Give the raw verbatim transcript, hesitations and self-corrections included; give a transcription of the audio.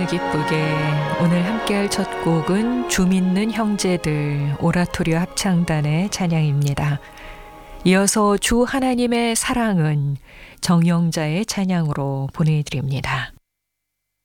기쁘게 오늘 함께할 첫 곡은 주 믿는 형제들 오라토리오 합창단의 찬양입니다. 이어서 주 하나님의 사랑은 정영자의 찬양으로 보내드립니다.